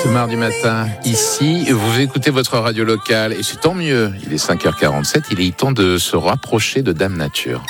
Ce mardi matin, ici, vous écoutez votre radio locale et c'est tant mieux. Il est 5h47, il est temps de se rapprocher de Dame Nature.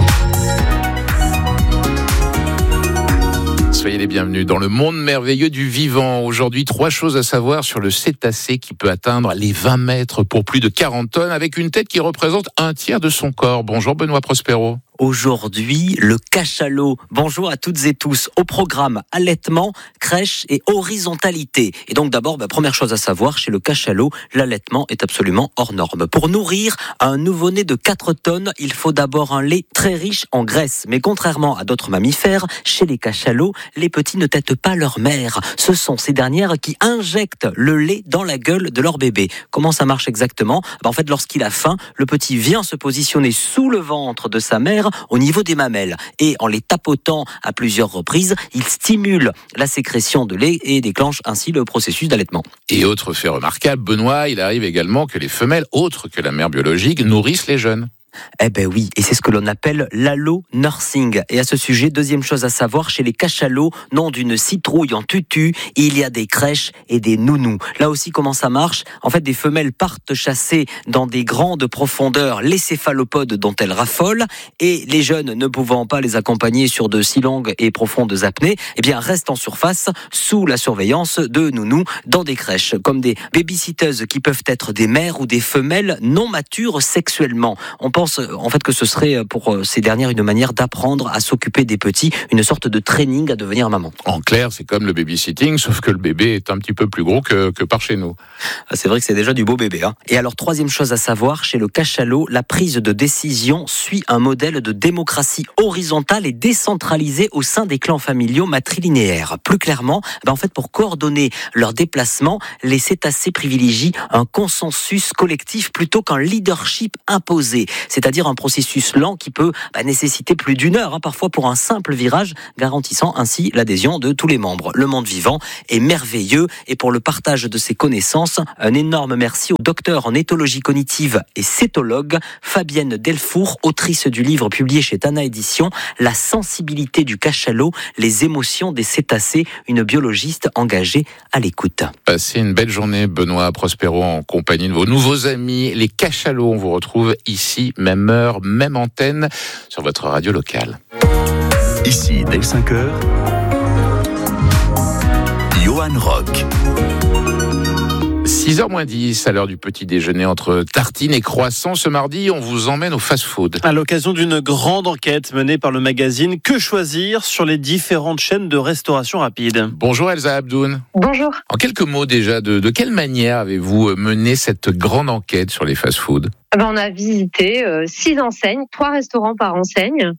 Soyez les bienvenus dans le monde merveilleux du vivant. Aujourd'hui, 3 choses à savoir sur le cétacé qui peut atteindre les 20 mètres pour plus de 40 tonnes avec une tête qui représente un tiers de son corps. Bonjour Benoît Prospero. Aujourd'hui, le cachalot. Bonjour à toutes et tous. Au programme, allaitement, crèche et horizontalité. Et donc d'abord, première chose à savoir, chez le cachalot, l'allaitement est absolument hors norme. Pour nourrir un nouveau-né de 4 tonnes, il faut d'abord un lait très riche en graisse. Mais contrairement à d'autres mammifères, chez les cachalots, les petits ne têtent pas leur mère. Ce sont ces dernières qui injectent le lait dans la gueule de leur bébé. Comment ça marche exactement ? En fait, lorsqu'il a faim, le petit vient se positionner sous le ventre de sa mère au niveau des mamelles. Et en les tapotant à plusieurs reprises, il stimule la sécrétion de lait et déclenche ainsi le processus d'allaitement. Et autre fait remarquable, Benoît, il arrive également que les femelles, autres que la mère biologique, nourrissent les jeunes. Eh ben oui, et c'est ce que l'on appelle l'allo-nursing. Et à ce sujet, deuxième chose à savoir, chez les cachalots, nom d'une citrouille en tutu, il y a des crèches et des nounous. Là aussi, comment ça marche ? En fait, des femelles partent chasser dans des grandes profondeurs les céphalopodes dont elles raffolent, et les jeunes, ne pouvant pas les accompagner sur de si longues et profondes apnées, eh bien, restent en surface sous la surveillance de nounous dans des crèches, comme des babysitteuses qui peuvent être des mères ou des femelles non matures sexuellement. On pense en fait que ce serait pour ces dernières une manière d'apprendre à s'occuper des petits, une sorte de training à devenir maman. En clair, c'est comme le babysitting, sauf que le bébé est un petit peu plus gros que par chez nous. C'est vrai que c'est déjà du beau bébé. Et alors, troisième chose à savoir, chez le cachalot, la prise de décision suit un modèle de démocratie horizontale et décentralisée au sein des clans familiaux matrilinéaires. Plus clairement, en fait, pour coordonner leurs déplacements, les cétacés privilégient un consensus collectif plutôt qu'un leadership imposé. C'est-à-dire un processus lent qui peut nécessiter plus d'1 heure, parfois pour un simple virage, garantissant ainsi l'adhésion de tous les membres. Le monde vivant est merveilleux et pour le partage de ses connaissances, un énorme merci au docteur en éthologie cognitive et cétologue Fabienne Delfour, autrice du livre publié chez Tana Éditions, La sensibilité du cachalot, les émotions des cétacés, une biologiste engagée à l'écoute. Passez une belle journée, Benoît Prospero, en compagnie de vos nouveaux amis, les cachalots. On vous retrouve ici, même heure, même antenne, sur votre radio locale. Ici, dès 5h, Johan Rock. 6h-10 à l'heure du petit déjeuner entre tartines et croissants. Ce mardi, on vous emmène au fast-food. À l'occasion d'une grande enquête menée par le magazine Que choisir sur les différentes chaînes de restauration rapide. Bonjour Elsa Abdoun. Bonjour. En quelques mots déjà, de quelle manière avez-vous mené cette grande enquête sur les fast-foods ? On a visité 6 enseignes, 3 restaurants par enseigne.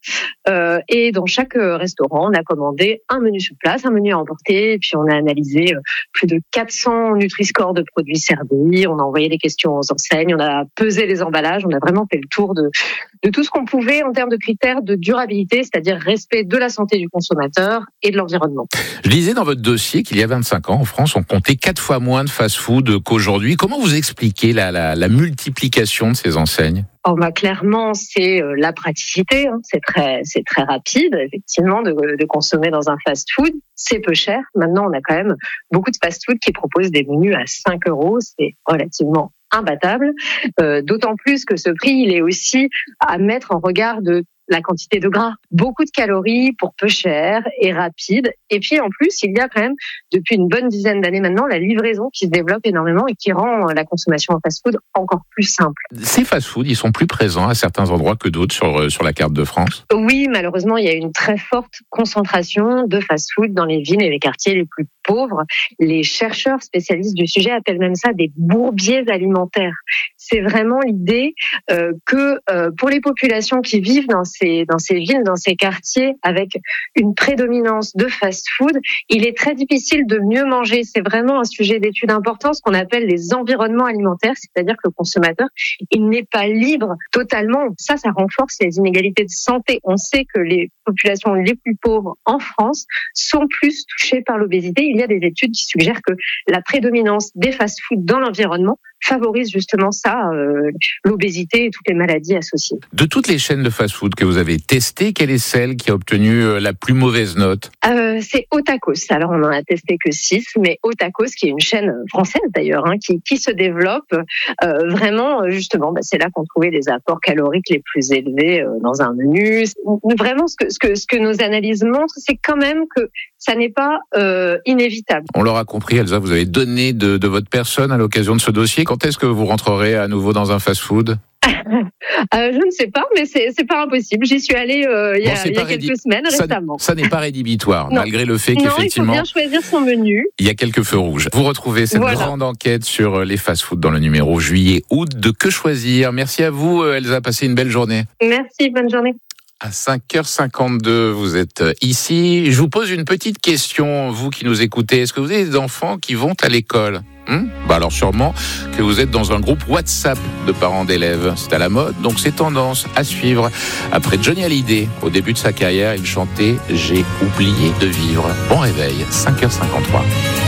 Et dans chaque restaurant, on a commandé un menu sur place, un menu à emporter. Et puis on a analysé plus de 400 Nutri-Score de produits servis. On a envoyé des questions aux enseignes. On a pesé les emballages. On a vraiment fait le tour de tout ce qu'on pouvait en termes de critères de durabilité, c'est-à-dire respect de la santé du consommateur et de l'environnement. Je lisais dans votre dossier qu'il y a 25 ans, en France, on comptait 4 fois moins de fast-food qu'aujourd'hui. Comment vous expliquez la multiplication de ces enseignes ? Clairement, c'est la praticité. C'est très rapide, effectivement, de consommer dans un fast-food. C'est peu cher. Maintenant, on a quand même beaucoup de fast-food qui proposent des menus à 5 €. C'est relativement imbattable. D'autant plus que ce prix, il est aussi à mettre en regard de la quantité de gras. Beaucoup de calories pour peu cher et rapide. Et puis en plus, il y a quand même, depuis une bonne dizaine d'années maintenant, la livraison qui se développe énormément et qui rend la consommation en fast-food encore plus simple. Ces fast-foods, ils sont plus présents à certains endroits que d'autres sur la carte de France ? Oui, malheureusement, il y a une très forte concentration de fast-food dans les villes et les quartiers les plus pauvres. Les chercheurs spécialistes du sujet appellent même ça des bourbiers alimentaires. C'est vraiment l'idée que pour les populations qui vivent dans ces villes, dans ces quartiers, avec une prédominance de fast-food, il est très difficile de mieux manger. C'est vraiment un sujet d'étude important, ce qu'on appelle les environnements alimentaires, c'est-à-dire que le consommateur, il n'est pas libre totalement. Ça renforce les inégalités de santé. On sait que les populations les plus pauvres en France sont plus touchées par l'obésité. Il y a des études qui suggèrent que la prédominance des fast-foods dans l'environnement favorise justement ça, l'obésité et toutes les maladies associées. De toutes les chaînes de fast-food que vous avez testées, quelle est celle qui a obtenu la plus mauvaise note ? C'est Otakos. Alors, on n'en a testé que 6, mais Otakos, qui est une chaîne française d'ailleurs, qui se développe vraiment, justement, c'est là qu'on trouvait les apports caloriques les plus élevés dans un menu. Vraiment, ce que nos analyses montrent, c'est quand même que ça n'est pas inévitable. On l'aura compris, Elsa, vous avez donné de votre personne à l'occasion de ce dossier. Quand est-ce que vous rentrerez à nouveau dans un fast-food ? Je ne sais pas, mais c'est pas impossible. J'y suis allée il y a quelques semaines récemment. Ça n'est pas rédhibitoire, malgré le fait non, qu'effectivement, il faut bien choisir son menu. Il y a quelques feux rouges. Vous retrouvez cette grande enquête sur les fast-foods dans le numéro juillet-août de Que choisir. Merci à vous, Elsa. Passez une belle journée. Merci, bonne journée. À 5h52, vous êtes ici. Je vous pose une petite question, vous qui nous écoutez. Est-ce que vous avez des enfants qui vont à l'école ? Alors sûrement que vous êtes dans un groupe WhatsApp de parents d'élèves. C'est à la mode, donc c'est tendance à suivre. Après Johnny Hallyday, au début de sa carrière, il chantait « J'ai oublié de vivre ». Bon réveil, 5h53.